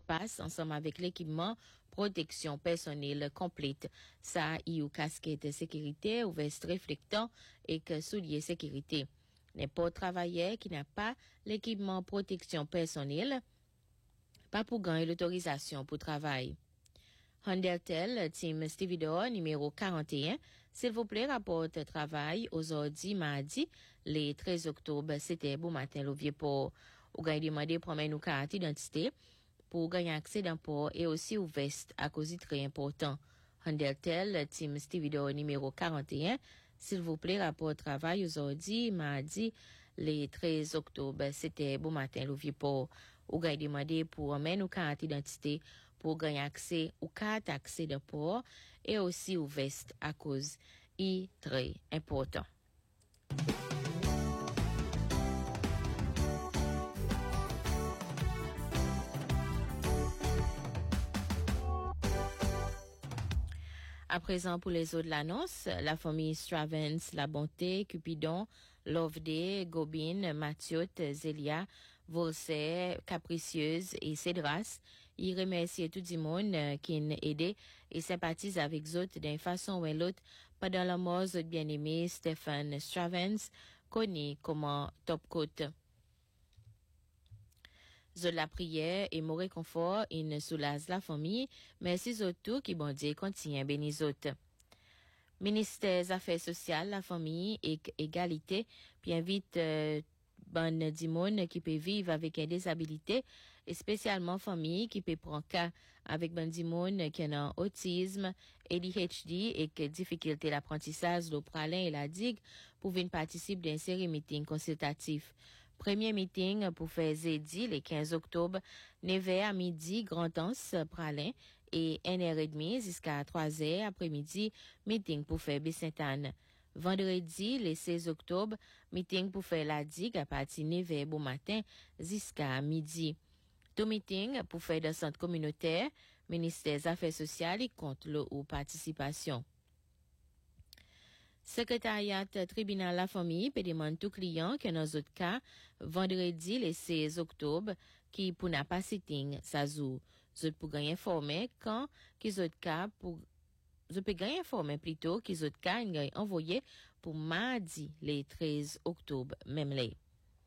passe ensemble avec l'équipement protection personnelle complète. Ça, y ou casquette sécurité ou veste réflectant et que souliers sécurité. N'importe travailleur qui n'a pas l'équipement protection personnelle, pas pour gagner l'autorisation pour travail. Hondeltel, Team Stevedore, numéro 41, s'il vous plaît, rapporte travail aujourd'hui, mardi, le 13 octobre, c'était bon matin, le vieux port. Ou gagne demandé pour nous carte d'identité pour gagner accès d'un port et aussi au veste à cause de très important. Hondeltel, Team Stevedore, numéro 41, s'il vous plaît, rapport travail aujourd'hui, mardi, le 13 octobre, c'était bon matin, le vieux port. Ou gagne demandé pour nous carte d'identité pour gagner accès ou carte accès de port et aussi au veste à cause est très important. À présent, pour les autres l'annonce, la famille Stravens, La Bonté, Cupidon, Loveday, Gobin, Mathieu, Zélia, Volser, Capricieuse et Cédras. Il remercie tout le monde qui a aidé et sympathise avec eux d'une façon ou l'autre pendant la mort de bien-aimé Stephen Stravens, connu comme Top Coat. De la prière et mon réconfort, il ne soulage la famille, merci surtout qui bon Dieu continue à bénir autres. Ministère des Affaires sociales, la famille et égalité, puis invite bonne dimone qui peut vivre avec une disabilité, et spécialement famille qui peut prendre cas avec bonne dimone qui a autisme, ADHD et que difficulté d'apprentissage, le pralin et la digue, pour venir participer d'un série meeting consultatif. Premier meeting pour faire jeudi, le 15 octobre, 9h à midi, Grand Anse, Pralin, et 1h30 jusqu'à 3h après-midi, meeting pour faire Sainte-Anne. Vendredi, le 16 octobre, meeting pour faire la digue à partir de 9h bon matin jusqu'à midi. Tout meeting pour faire de centre communautaire, ministère des Affaires sociales et compte le ou participation. Secrétariat tribunal la famille peut demander tout client que dans autres cas, vendredi le 16 octobre, qui pour n'a pas sitting, ça joue. Vous pour gagner informer quand, qu'ils autres cas pour, vous pouvez gagner informer plutôt qu'ils autres cas, ils envoyé pour mardi le 13 octobre, même les.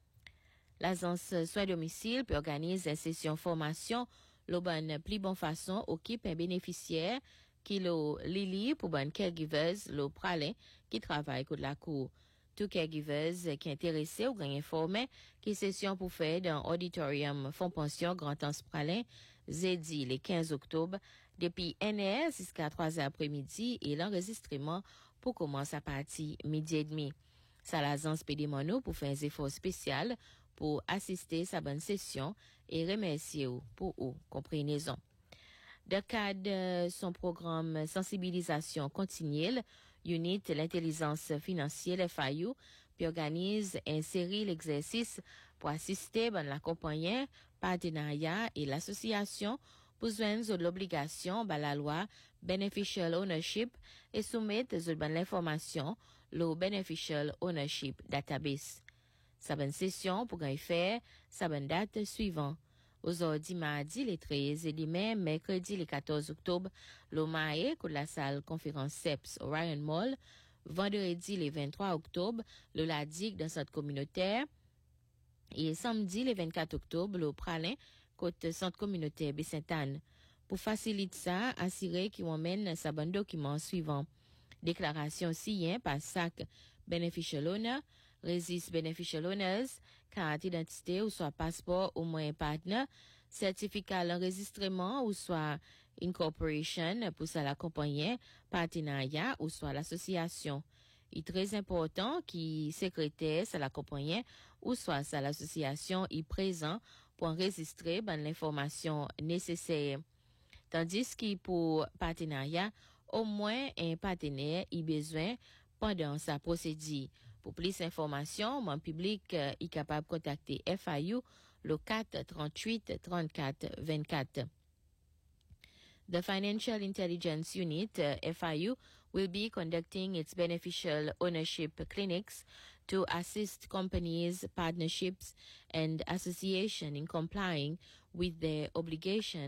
L'agence Soins domicile peut organiser une session formation, le bonne plus bonne façon, occupe un bénéficiaire, qui le Lily pour bonne caregivers, le pralin, qui travaille contre la cour. Tout caregivers qui est intéressé ou gagne informé, qui session pour faire dans auditorium Fonds Pension Grand Anse Pralin, jeudi le 15 octobre, depuis 1h jusqu'à 3h après-midi et l'enregistrement pour commencer à partir midi et demi. Ça l'agence peut demander pour faire un effort spécial pour assister à sa bonne session et remercier pour compréhension. Dans le cadre de son programme sensibilisation continuelle, Unit l'intelligence financière FIU, puis organise une série d'exercices pour assister dans l'accompagnement, partenariat et l'association pour joindre l'obligation par la loi Beneficial Ownership et soumettre l'information le Beneficial Ownership Database. Sa bonne session pour faire sa bonne date suivante. Aujourd'hui, mardi, le 13 et demain, mercredi, le 14 octobre, le Maé, pour la salle conférence CEPS Orion Mall. Vendredi, le 23 octobre, le Ladic dans cette communautaire. Et samedi, le 24 octobre, le Pralin, côté centre communautaire Sainte-Anne. Pour faciliter ça, assurer qu'il emmène sa bonne document suivant. Déclaration signée par SAC Beneficial Owner, Resist Beneficial Owners, carte d'identité ou soit passeport au moins partner, certificat d'enregistrement ou soit incorporation pour ça l'accompagner, partenariat ou soit l'association. Il est très important qui secrétaire ça l'accompagner ou soit ça l'association est présent pour enregistrer l'information nécessaire. Tandis que pour partenariat, au moins un partenaire y besoin pendant sa procédure. Pour plus d'informations, mon public est capable de contacter FIU le 4 38 34 24. The Financial Intelligence Unit, FIU, will be conducting its beneficial ownership clinics to assist companies, partnerships, and associations in complying with their obligation